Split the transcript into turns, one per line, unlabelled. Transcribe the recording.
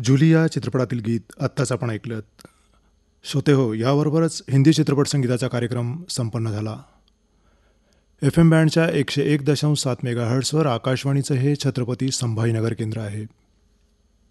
Julia चित्रपटातील गीत आत्ताच आपण ऐकलं. श्रोते हो, याबरोबरच हिंदी चित्रपट संगीताचा कार्यक्रम संपन्न झाला. FM बँडच्या 101.7 मेगाहर्ट्सवर आकाशवाणीचं हे छत्रपती संभाजीनगर केंद्र आहे.